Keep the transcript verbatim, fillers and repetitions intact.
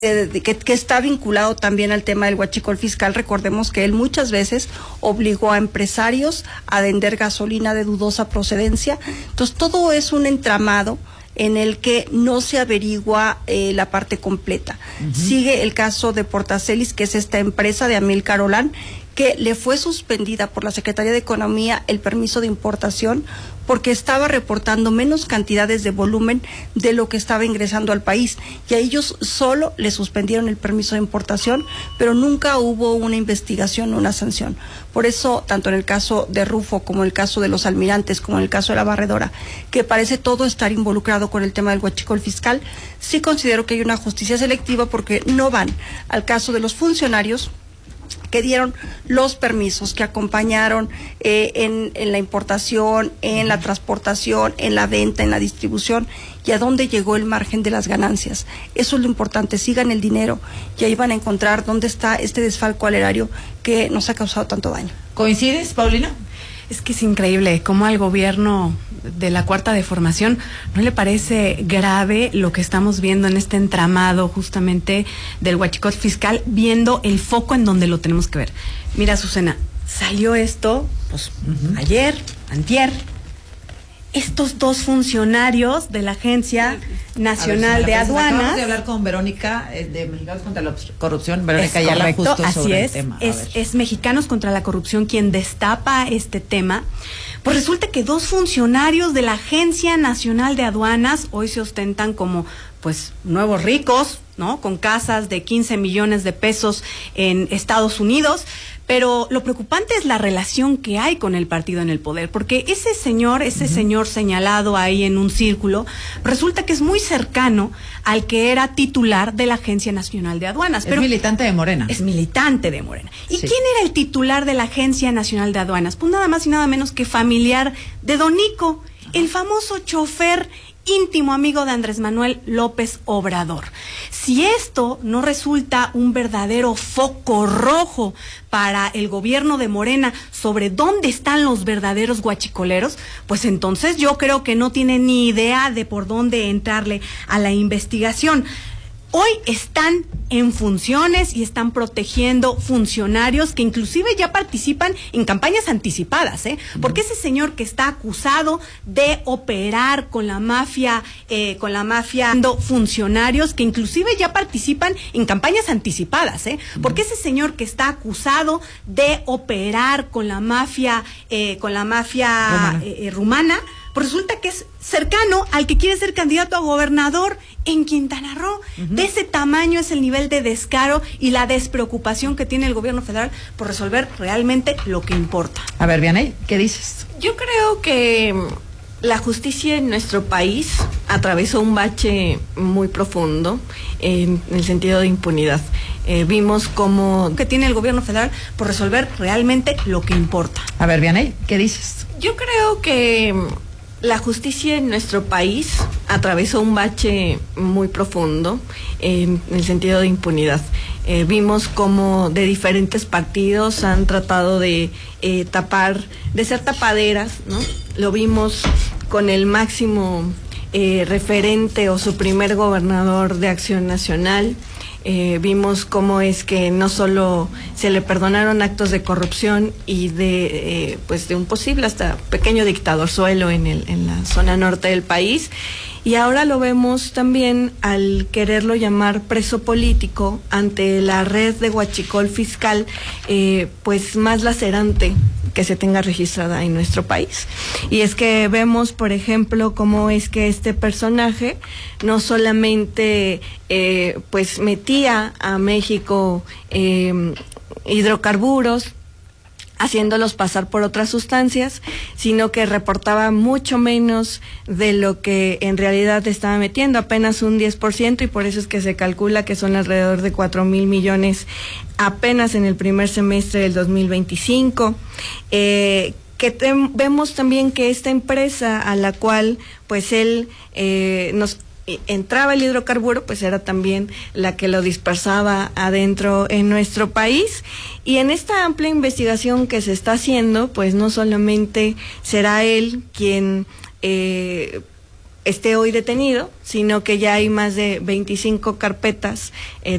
Que, que está vinculado también al tema del huachicol fiscal. Recordemos que él muchas veces obligó a empresarios a vender gasolina de dudosa procedencia. Entonces todo es un entramado en el que no se averigua eh, la parte completa. Uh-huh. Sigue el caso de Portacelis, que es esta empresa de Amílcar Olán, que le fue suspendida por la Secretaría de Economía el permiso de importación porque estaba reportando menos cantidades de volumen de lo que estaba ingresando al país, y a ellos solo le suspendieron el permiso de importación, pero nunca hubo una investigación o una sanción. Por eso, tanto en el caso de Rufo como en el caso de los almirantes, como en el caso de la barredora, que parece todo estar involucrado con el tema del huachicol fiscal, sí considero que hay una justicia selectiva porque no van al caso de los funcionarios que dieron los permisos, que acompañaron eh, en, en la importación, en la transportación, en la venta, en la distribución, y a dónde llegó el margen de las ganancias. Eso es lo importante, sigan el dinero y ahí van a encontrar dónde está este desfalco al erario que nos ha causado tanto daño. ¿Coincides, Paulina? Es que es increíble cómo al gobierno de la Cuarta Transformación no le parece grave lo que estamos viendo en este entramado justamente del huachicol fiscal, viendo el foco en donde lo tenemos que ver. Mira, Azucena, salió esto pues uh-huh. ayer, antier. Estos dos funcionarios de la Agencia Nacional ver, de Aduanas. Acabamos de hablar con Verónica eh, de Mexicanos contra la Corrupción. Verónica es ya la correcto, justo así sobre es, el tema. Es, es Mexicanos contra la Corrupción quien destapa este tema. Pues resulta que dos funcionarios de la Agencia Nacional de Aduanas hoy se ostentan como pues nuevos ricos, ¿no? Con casas de quince millones de pesos en Estados Unidos. Pero lo preocupante es la relación que hay con el partido en el poder, porque ese señor, ese uh-huh. señor señalado ahí en un círculo, resulta que es muy cercano al que era titular de la Agencia Nacional de Aduanas. Es pero militante de Morena. Es militante de Morena. ¿Y sí. quién era el titular de la Agencia Nacional de Aduanas? Pues nada más y nada menos que familiar de Don Nico, uh-huh. el famoso chofer íntimo amigo de Andrés Manuel López Obrador. Si esto no resulta un verdadero foco rojo para el gobierno de Morena sobre dónde están los verdaderos guachicoleros, pues entonces yo creo que no tiene ni idea de por dónde entrarle a la investigación. Hoy están en funciones y están protegiendo funcionarios que inclusive ya participan en campañas anticipadas, ¿eh? Porque ese señor que está acusado de operar con la mafia, eh, con la mafia, funcionarios que inclusive ya participan en campañas anticipadas, ¿eh? Porque ese señor que está acusado de operar con la mafia, eh, con la mafia rumana, eh, eh, rumana pues resulta que es cercano al que quiere ser candidato a gobernador en Quintana Roo. Uh-huh. De ese tamaño es el nivel de descaro y la despreocupación que tiene el gobierno federal por resolver realmente lo que importa. A ver, Vianey, ¿qué dices? Yo creo que la justicia en nuestro país atravesó un bache muy profundo en el sentido de impunidad. Eh, vimos cómo que tiene el gobierno federal por resolver realmente lo que importa. A ver, Vianey, ¿qué dices? Yo creo que la justicia en nuestro país atravesó un bache muy profundo en el sentido de impunidad. Eh, vimos cómo de diferentes partidos han tratado de eh, tapar, de ser tapaderas, ¿no? Lo vimos con el máximo eh, referente o su primer gobernador de Acción Nacional. Eh, vimos cómo es que no solo se le perdonaron actos de corrupción y de eh, pues de un posible hasta pequeño dictadorzuelo en el en la zona norte del país, y ahora lo vemos también al quererlo llamar preso político ante la red de huachicol fiscal eh, pues más lacerante que se tenga registrada en nuestro país. Y es que vemos, por ejemplo, cómo es que este personaje no solamente eh, pues metía a México eh, hidrocarburos, haciéndolos pasar por otras sustancias, sino que reportaba mucho menos de lo que en realidad estaba metiendo, apenas un diez por ciento, y por eso es que se calcula que son alrededor de cuatro mil millones apenas en el primer semestre del dos mil veinticinco. Eh, que te, vemos también que esta empresa a la cual pues él eh, nos entraba el hidrocarburo, pues era también la que lo dispersaba adentro en nuestro país. Y en esta amplia investigación que se está haciendo, pues no solamente será él quien eh, esté hoy detenido, sino que ya hay más de veinticinco carpetas eh,